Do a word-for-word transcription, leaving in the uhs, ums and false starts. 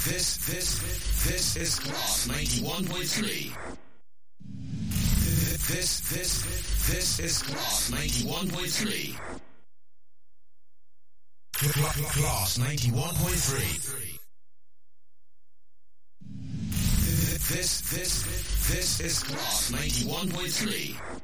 This, this, this is Class ninety-one point three. This, this, this is Class ninety-one point three. Class ninety-one point three. This, this, this is Class ninety-one point three.